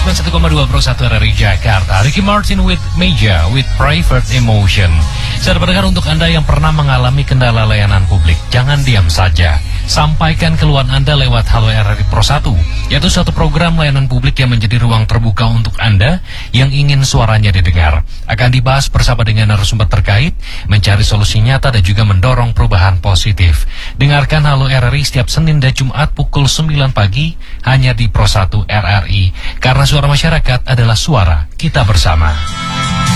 91,2 Pro 1 RRI Jakarta. Ricky Martin with Meja with Private Emotion. Saya berdengar untuk Anda yang pernah mengalami kendala layanan publik, jangan diam saja. Sampaikan keluhan Anda lewat Halo RRI Pro 1, yaitu suatu program layanan publik yang menjadi ruang terbuka untuk Anda yang ingin suaranya didengar. Akan dibahas bersama dengan narasumber terkait, mencari solusi nyata dan juga mendorong perubahan positif. Dengarkan Halo RRI setiap Senin dan Jumat pukul 9 pagi hanya di Pro 1 RRI. Karena suara masyarakat adalah suara kita bersama.